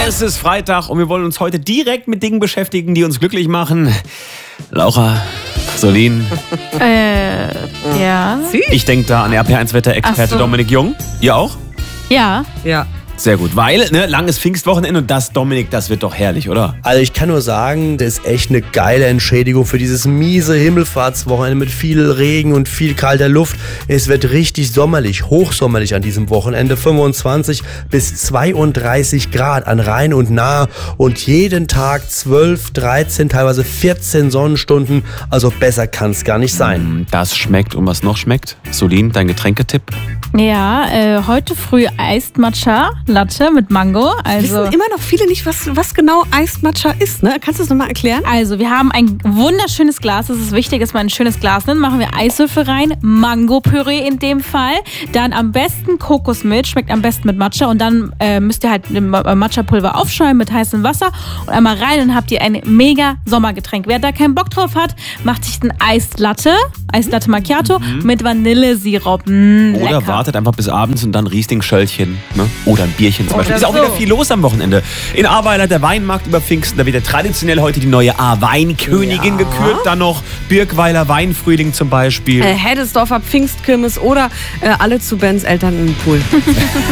Es ist Freitag und wir wollen uns heute direkt mit Dingen beschäftigen, die uns glücklich machen. Laura, Solin. Ja. Ich denke da an RP1-Wetterexperte Dominik Jung. Ihr auch? Ja. Ja. Sehr gut, weil, langes Pfingstwochenende und das, Dominik, das wird doch herrlich, oder? Also ich kann nur sagen, das ist echt eine geile Entschädigung für dieses miese Himmelfahrtswochenende mit viel Regen und viel kalter Luft. Es wird richtig sommerlich, hochsommerlich an diesem Wochenende. 25 bis 32 Grad an Rhein und Nahe und jeden Tag 12, 13, teilweise 14 Sonnenstunden. Also besser kann es gar nicht sein. Das schmeckt und was noch schmeckt? Solin, dein Getränketipp? Ja, heute früh Iced Matcha Latte mit Mango. Wissen immer noch viele nicht, was genau Iced Matcha ist, ne? Kannst du das nochmal erklären? Also, wir haben ein wunderschönes Glas. Es ist wichtig, dass man ein schönes Glas nimmt. Machen wir Eiswürfel rein, Mango-Püree in dem Fall. Dann am besten Kokosmilch, schmeckt am besten mit Matcha. Und dann müsst ihr halt Matcha-Pulver aufschäumen mit heißem Wasser und einmal rein. Dann habt ihr ein mega Sommergetränk. Wer da keinen Bock drauf hat, macht sich ein Iced Latte Macchiato mit Vanillesirup. Oder wartet einfach bis abends und dann Riesling-Schöllchen. Ne? Oder ein Bierchen zum Beispiel. Ist auch wieder viel los am Wochenende. In Ahrweiler der Weinmarkt über Pfingsten. Da wird ja traditionell heute die neue Ahr-Weinkönigin gekürt. Dann noch Birkweiler Weinfrühling zum Beispiel. Heddesdorfer Pfingstkirmes oder alle zu Bens Eltern im Pool.